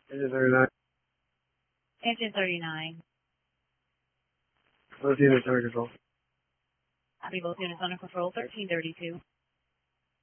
Engine 39. Engine 39. Both units under control. Copy both units under control, 1332.